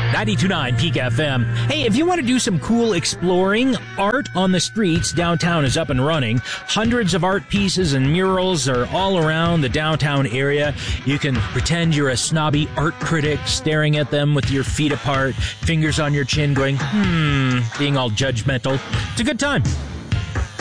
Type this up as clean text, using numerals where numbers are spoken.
92.9 Peak FM. Hey, if you want to do some cool exploring, Art on the Streets downtown is up and running. Hundreds of art pieces and murals are all around the downtown area. You can pretend you're a snobby art critic, staring at them with your feet apart, fingers on your chin going, being all judgmental. It's a good time.